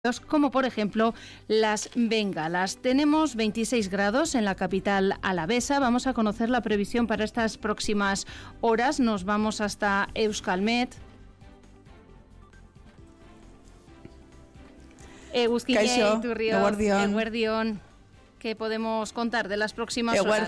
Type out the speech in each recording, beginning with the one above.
como por ejemplo las bengalas. Tenemos 26 grados en la capital alavesa. Vamos a conocer la previsión para estas próximas horas. Nos vamos hasta Euskalmet. Eguzkiñe Iturrioz, Eguerdión. ¿Qué podemos contar de las próximas horas?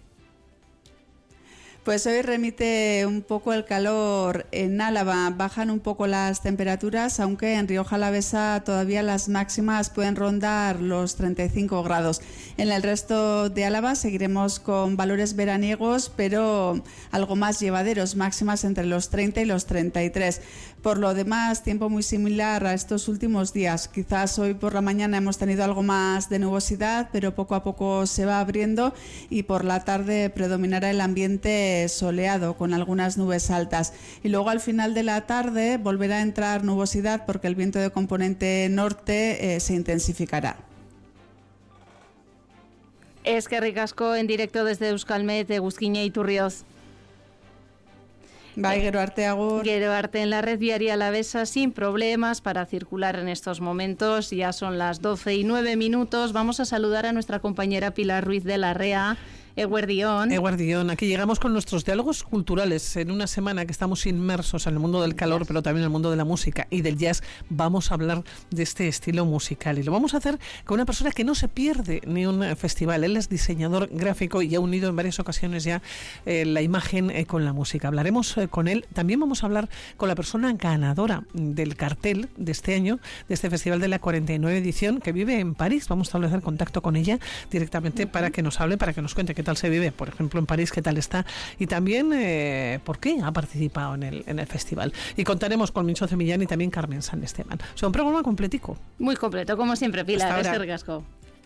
Pues hoy remite un poco el calor en Álava, bajan un poco las temperaturas, aunque en Rioja Alavesa todavía las máximas pueden rondar los 35 grados. En el resto de Álava seguiremos con valores veraniegos, pero algo más llevaderos, máximas entre los 30 y los 33. Por lo demás, tiempo muy similar a estos últimos días. Quizás hoy por la mañana hemos tenido algo más de nubosidad, pero poco a poco se va abriendo y por la tarde predominará el ambiente soleado con algunas nubes altas. Y luego al final de la tarde volverá a entrar nubosidad porque el viento de componente norte se intensificará. Eskerrik asko, en directo desde Euskalmet, Eguzkiñe Iturrioz. Bai, gero arte, agur. Gero arte en la red viaria alavesa sin problemas para circular en estos momentos. Ya son las 12:09. Vamos a saludar a nuestra compañera Pilar Ruiz de Larrea. Eguerdión. Eguerdión, aquí llegamos con nuestros diálogos culturales. En una semana que estamos inmersos en el mundo del calor, pero también en el mundo de la música y del jazz, vamos a hablar de este estilo musical. Y lo vamos a hacer con una persona que no se pierde ni un festival. Él es diseñador gráfico y ha unido en varias ocasiones ya la imagen con la música. Hablaremos con él. También vamos a hablar con la persona ganadora del cartel de este año, de este festival de la 49 edición, que vive en París. Vamos a establecer contacto con ella directamente para que nos hable, para que nos cuente qué tal se vive, por ejemplo, en París, qué tal está y también por qué ha participado en el festival. Y contaremos con Mincho Millán y también Carmen San Esteban. O sea, un programa completico. Muy completo, como siempre, Pilar. Eskerrik asko.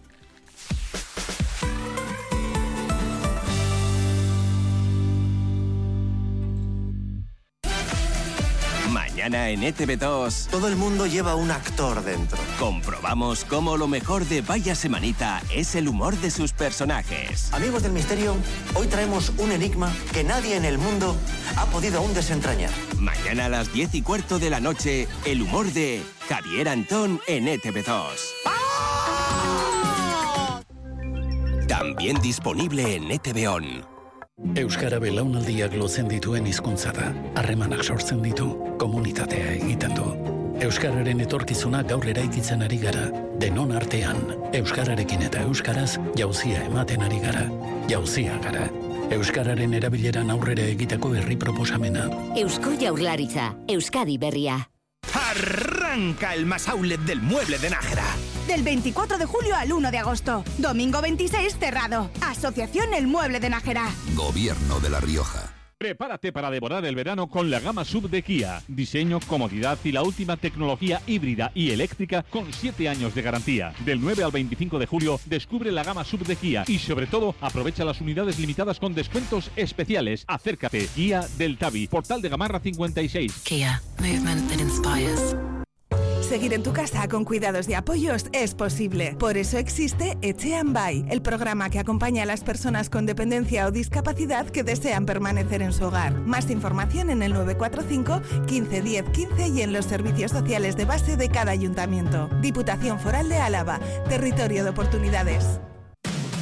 Mañana en ETV2. Todo el mundo lleva un actor dentro. Comprobamos cómo lo mejor de Vaya Semanita es el humor de sus personajes. Amigos del misterio, hoy traemos un enigma que nadie en el mundo ha podido aún desentrañar. Mañana a las 10:15 de la noche, el humor de Javier Antón en ETV2. ¡Ah! También disponible en ETV On. Euskara belaunaldiak lotzen dituen hizkuntza da. Harremanak sortzen ditu, komunitatea egiten du. Euskararen etorkizuna gaur eraikitzen ari gara. Denon artean, euskararekin eta euskaraz jauzia ematen ari gara. Jauzia gara. Euskararen erabileran aurrera egiteko herri proposamena. Eusko Jaurlaritza, Euskadi berria. Arranca el más outlet del mueble de Nájera. Del 24 de julio al 1 de agosto. Domingo 26 cerrado. Asociación El Mueble de Nájera. Gobierno de La Rioja. Prepárate para devorar el verano con la gama SUV de Kia. Diseño, comodidad y la última tecnología híbrida y eléctrica con 7 años de garantía. Del 9 al 25 de julio descubre la gama SUV de Kia y sobre todo aprovecha las unidades limitadas con descuentos especiales. Acércate. Kia del Tabi, Portal de Gamarra 56. Kia, movement that inspires. Seguir en tu casa con cuidados y apoyos es posible. Por eso existe Etxean Bai, el programa que acompaña a las personas con dependencia o discapacidad que desean permanecer en su hogar. Más información en el 945 15 10 15 y en los servicios sociales de base de cada ayuntamiento. Diputación Foral de Álava, territorio de oportunidades.